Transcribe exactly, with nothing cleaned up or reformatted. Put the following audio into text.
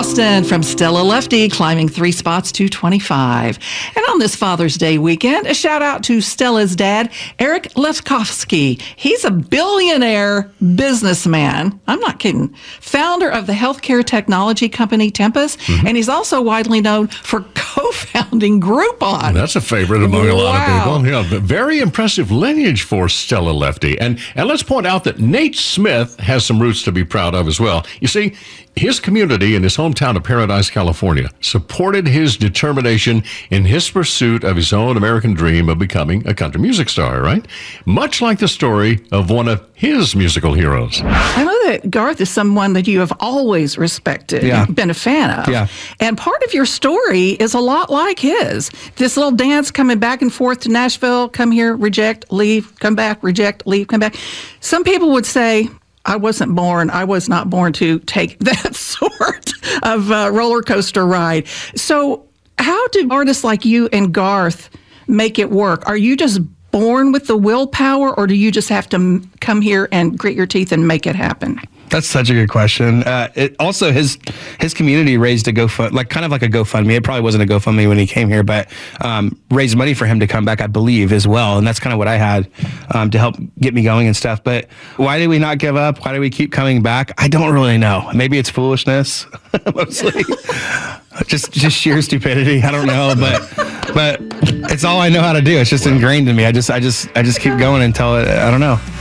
Boston from Stella Lefty, climbing three spots to twenty-five. And on this Father's Day weekend, a shout out to Stella's dad, Eric Lefkowski. He's a billionaire businessman. I'm not kidding. Founder of the healthcare technology company Tempus, mm-hmm. and he's also widely known for co-founding Groupon. That's a favorite among a wow. lot of people. Yeah, very impressive lineage for Stella Lefty. And, and let's point out that Nate Smith has some roots to be proud of as well. You see, his community in his hometown of Paradise, California, supported his determination in his pursuit of his own American dream of becoming a country music star, right? Much like the story of one of his musical heroes. I know that Garth is someone that you have always respected, yeah. been a fan of. Yeah. And part of your story is a lot like his. This little dance coming back and forth to Nashville, come here, reject, leave, come back, reject, leave, come back. Some people would say, I wasn't born, I was not born to take that sort of uh, roller coaster ride. So how do artists like you and Garth make it work? Are you just born with the willpower, or do you just have to m- come here and grit your teeth and make it happen? That's such a good question. Uh, it also, his his community raised a GoFund, like kind of like a GoFundMe. It probably wasn't a GoFundMe when he came here, but um, raised money for him to come back, I believe, as well. And that's kind of what I had um, to help get me going and stuff. But why did we not give up? Why do we keep coming back? I don't really know. Maybe it's foolishness, mostly. just just sheer stupidity. I don't know, but but it's all I know how to do. It's just ingrained in me. I just I just I just keep going until it, I don't know.